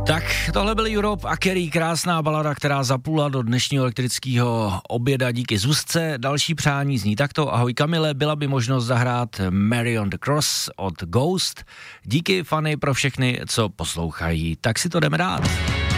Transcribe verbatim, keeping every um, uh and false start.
Tak tohle byl Europe a Kerry, krásná balada, která zaplula do dnešního elektrického oběda díky Zuzce. Další přání zní takto: ahoj Kamile, byla by možnost zahrát Mary on the Cross od Ghost. Díky, fany, pro všechny, co poslouchají. Tak si to jdeme dát.